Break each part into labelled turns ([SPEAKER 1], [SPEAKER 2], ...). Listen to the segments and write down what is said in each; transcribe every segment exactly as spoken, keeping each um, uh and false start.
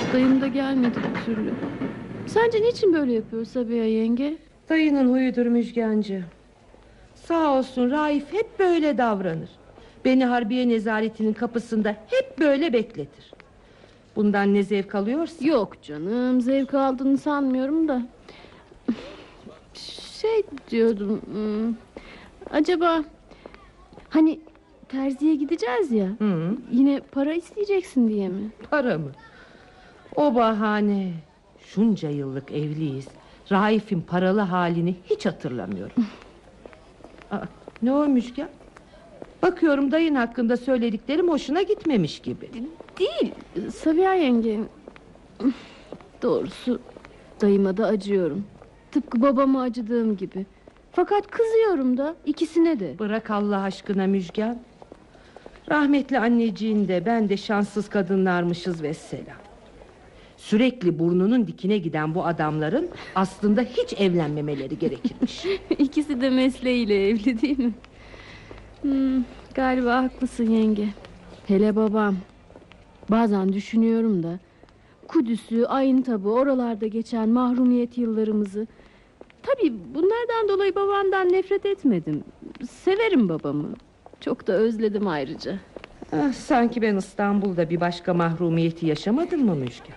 [SPEAKER 1] Dayım da gelmedi bir türlü. Sence niçin böyle yapıyor Sabiha yenge?
[SPEAKER 2] Dayının huyudur Müjgancı. Sağ olsun Raif hep böyle davranır. Beni Harbiye Nezaretinin kapısında hep böyle bekletir. Bundan ne zevk alıyorsa.
[SPEAKER 1] Yok canım, zevk aldığını sanmıyorum da. Şey diyordum, acaba hani terziye gideceğiz ya,
[SPEAKER 2] Hı.
[SPEAKER 1] yine para isteyeceksin diye mi?
[SPEAKER 2] Para mı? O bahane. Şunca yıllık evliyiz. Raif'in paralı halini hiç hatırlamıyorum. Aa, ne o Müjgan? Bakıyorum dayın hakkında söylediklerim hoşuna gitmemiş gibi.
[SPEAKER 1] Değil Sabiha yenge. Doğrusu dayıma da acıyorum. Tıpkı babama acıdığım gibi. Fakat kızıyorum da ikisine de.
[SPEAKER 2] Bırak Allah aşkına Müjgan. Rahmetli anneciğin de ben de şanssız kadınlarmışız vesselam. Sürekli burnunun dikine giden bu adamların aslında hiç evlenmemeleri gerekirmiş.
[SPEAKER 1] İkisi de mesleğiyle evli değil mi? Hmm, galiba haklısın yenge. Hele babam. Bazen düşünüyorum da Kudüs'ü, Ayıntabı, oralarda geçen mahrumiyet yıllarımızı. Tabii bunlardan dolayı babamdan nefret etmedim. Severim babamı. Çok da özledim ayrıca.
[SPEAKER 2] Ah, sanki ben İstanbul'da bir başka mahrumiyeti yaşamadım mı Müjgan?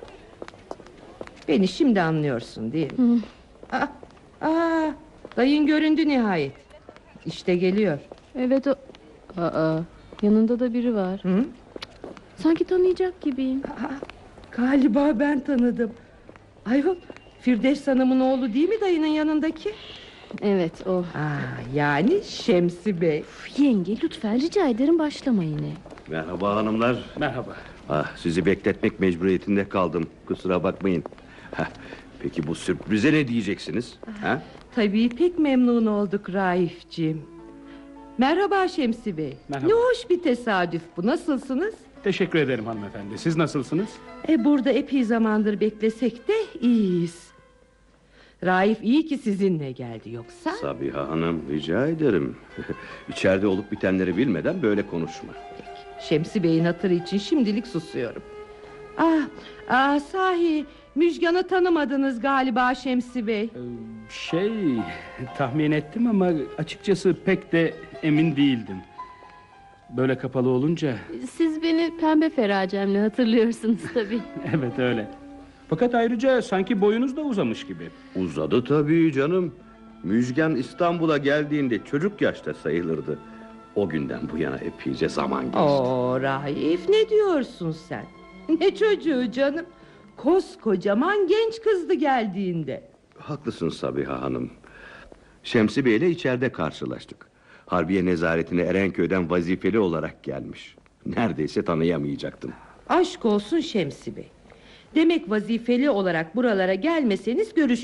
[SPEAKER 2] Beni şimdi anlıyorsun değil mi? Aa, aa, dayın göründü nihayet. İşte geliyor.
[SPEAKER 1] Evet o. Aa, yanında da biri var.
[SPEAKER 2] Hı?
[SPEAKER 1] Sanki tanıyacak gibiyim.
[SPEAKER 2] Aa, galiba ben tanıdım. Ayol, Firdevs Hanım'ın oğlu değil mi dayının yanındaki?
[SPEAKER 1] Evet o.
[SPEAKER 2] Aa, yani Şemsi Bey.
[SPEAKER 1] Üf, yenge lütfen rica ederim başlama yine.
[SPEAKER 3] Merhaba hanımlar.
[SPEAKER 4] Merhaba.
[SPEAKER 3] Ah, sizi bekletmek mecburiyetinde kaldım. Kusura bakmayın. Heh, peki bu sürprize ne diyeceksiniz? Ha?
[SPEAKER 2] Tabii pek memnun olduk Raif'ciğim. Merhaba Şemsi Bey.
[SPEAKER 4] Merhaba.
[SPEAKER 2] Ne hoş bir tesadüf bu. Nasılsınız?
[SPEAKER 4] Teşekkür ederim hanımefendi. Siz nasılsınız?
[SPEAKER 2] E, burada epey zamandır beklesek de iyiyiz. Raif iyi ki sizinle geldi yoksa.
[SPEAKER 3] Sabiha Hanım, rica ederim. İçeride olup bitenleri bilmeden böyle konuşma.
[SPEAKER 2] Peki, Şemsi Bey'in hatırı için şimdilik susuyorum. Ah, ah sahi Müjgan'ı tanımadınız galiba Şemsi Bey.
[SPEAKER 4] Ee, şey tahmin ettim ama açıkçası pek de emin değildim. Böyle kapalı olunca.
[SPEAKER 1] Siz beni pembe feracemle hatırlıyorsunuz tabii.
[SPEAKER 4] Evet öyle. Fakat ayrıca sanki boyunuz da uzamış gibi.
[SPEAKER 3] Uzadı tabii canım. Müjgan İstanbul'a geldiğinde çocuk yaşta sayılırdı. O günden bu yana epeyce zaman geçti.
[SPEAKER 2] Oo Raif, ne diyorsun sen? Ne çocuğu canım? Koskocaman genç kızdı geldiğinde.
[SPEAKER 3] Haklısın Sabiha Hanım. Şemsi Bey'le içeride karşılaştık. Harbiye Nezaretine Erenköy'den vazifeli olarak gelmiş. Neredeyse tanıyamayacaktım.
[SPEAKER 2] Aşk olsun Şemsi Bey. Demek vazifeli olarak buralara gelmeseniz görüş